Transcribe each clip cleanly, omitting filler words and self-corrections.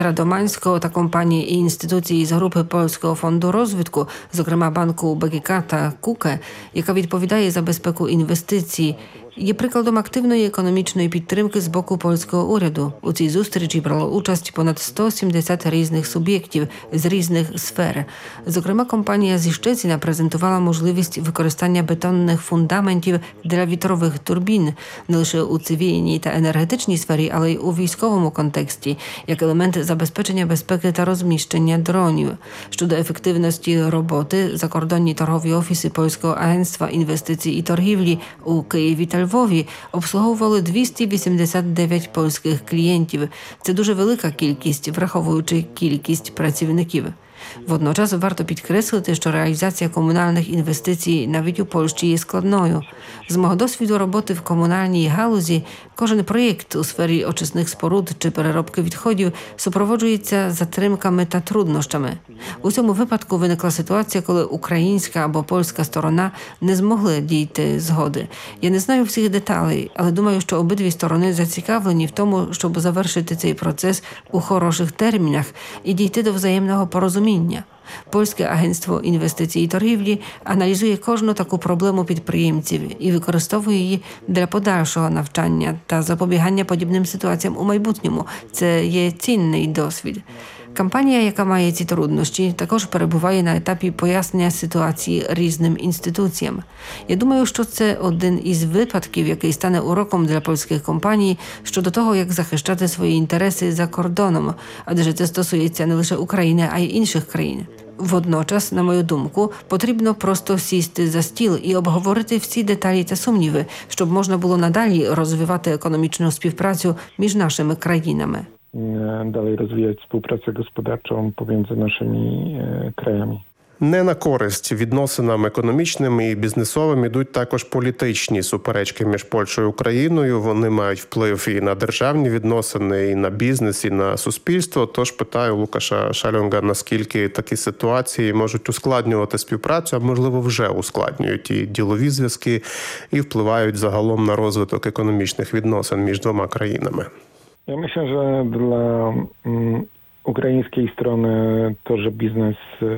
Доманського та компаній і інституцій з групи Польського фонду розвитку, зокрема банку БГК та КУКЕ, яка відповідає за безпеку інвестицій, є прикладом активної економічної підтримки з боку польського уряду. У цій зустрічі брало участь понад 170 різних суб'єктів з різних сфер. Зокрема, компанія зі Щеціна презентувала можливість використання бетонних фундаментів для вітрових турбін не лише у цивільній та енергетичній сфері, але й у військовому контексті, як елемент забезпечення безпеки та розміщення дронів. Щодо ефективності роботи, закордонні торгові офіси Польського агентства інвестицій і торгівлі у Києві та Львові обслуговували 289 польських клієнтів. Це дуже велика кількість, враховуючи кількість працівників. Водночас варто підкреслити, що реалізація комунальних інвестицій навіть у Польщі є складною. З мого досвіду роботи в комунальній галузі, кожен проєкт у сфері очисних споруд чи переробки відходів супроводжується затримками та труднощами. У цьому випадку виникла ситуація, коли українська або польська сторона не змогли дійти згоди. Я не знаю всіх деталей, але думаю, що обидві сторони зацікавлені в тому, щоб завершити цей процес у хороших термінах і дійти до взаємного порозуміння. Польське агентство інвестицій і торгівлі аналізує кожну таку проблему підприємців і використовує її для подальшого навчання та запобігання подібним ситуаціям у майбутньому. Це є цінний досвід. Компанія, яка має ці труднощі, також перебуває на етапі пояснення ситуації різним інституціям. Я думаю, що це один із випадків, який стане уроком для польських компаній щодо того, як захищати свої інтереси за кордоном, адже це стосується не лише України, а й інших країн. Водночас, на мою думку, потрібно просто сісти за стіл і обговорити всі деталі та сумніви, щоб можна було надалі розвивати економічну співпрацю між нашими країнами. Dalej rozwijać współpracę gospodarczą pomiędzy naszymi krajami. Не на користь відносинам економічним і бізнесовим ідуть також політичні суперечки між Польщею і Україною. Вони мають вплив і на державні відносини, і на бізнес, і на суспільство. Тож питаю Лукаша Шеллінга, наскільки такі ситуації можуть ускладнювати співпрацю, а можливо вже ускладнюють і ділові зв'язки, і впливають загалом на розвиток економічних відносин між двома країнами. Ja myślę, że dla української сторони теж бізнес.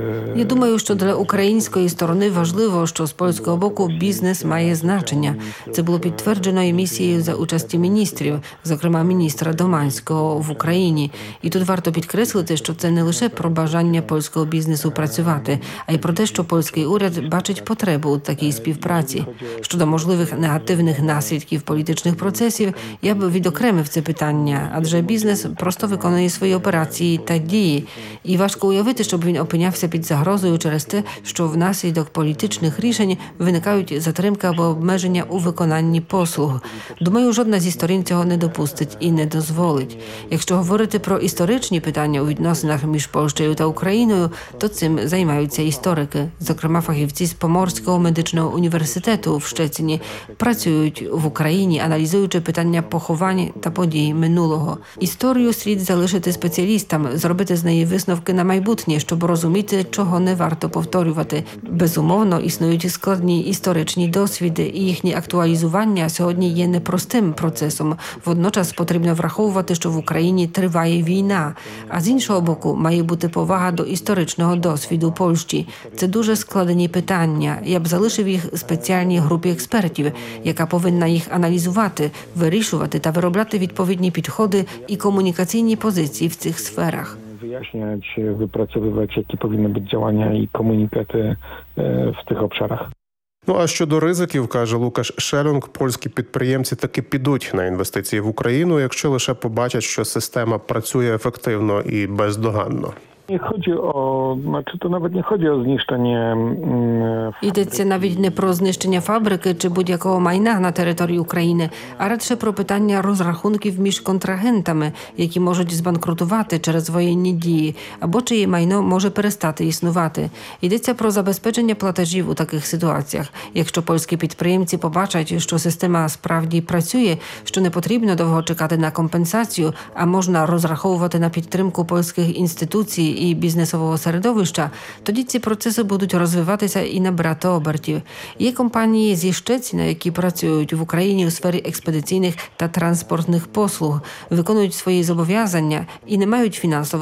Я думаю, що для української сторони важливо, що з польського боку бізнес має значення. Це було підтверджено і місією за участі міністрів, зокрема міністра Доманського в Україні. І тут варто підкреслити, що це не лише про бажання польського бізнесу працювати, а й про те, що польський уряд бачить потребу у такій співпраці. Щодо можливих негативних наслідків політичних процесів, я б відокремив це питання, адже бізнес просто виконує свої операції та дії. І важко уявити, щоб він опинявся під загрозою через те, що внаслідок політичних рішень виникають затримки або обмеження у виконанні послуг. Думаю, жодна зі сторін цього не допустить і не дозволить. Якщо говорити про історичні питання у відносинах між Польщею та Україною, то цим займаються історики. Зокрема, фахівці з Поморського медичного університету в Щецині працюють в Україні, аналізуючи питання поховань та подій минулого. Історію слід залишити спеціалістам, зробити з неї висновки на майбутнє, щоб розуміти, чого не варто повторювати. Безумовно, існують складні історичні досвіди, і їхнє актуалізування сьогодні є непростим процесом. Водночас потрібно враховувати, що в Україні триває війна, а з іншого боку має бути повага до історичного досвіду Польщі. Це дуже складні питання. Я б залишив їх спеціальній групі експертів, яка повинна їх аналізувати, вирішувати та виробляти відповідні підходи і комунікаційні позиції в цих сферах. Wyjaśniać, wypracowywać, jakie powinny być działania i komunikaty w tych obszarach. Ну а щодо ризиків, каже Лукаш Шеллінг, польські підприємці таки підуть на інвестиції в Україну, якщо лише побачать, що система працює ефективно і бездоганно. To nawet nie chodzi o zniszczenie. Йдеться навіть не про знищення фабрики чи будь-якого майна на території України, а радше про питання розрахунків між контрагентами, які можуть збанкрутувати через воєнні дії, або чиє майно може перестати існувати. Йдеться про забезпечення платежів у таких ситуаціях. Якщо польські підприємці побачать, що система справді працює, що не потрібно довго чекати на компенсацію, а можна розраховувати на підтримку польських інституцій і бізнесового середовища, тоді ці процеси будуть розвиватися і набирати обертів. Є компанії зі Щеціна, які працюють в Україні у сфері експедиційних та транспортних послуг, виконують свої зобов'язання і не мають фінансових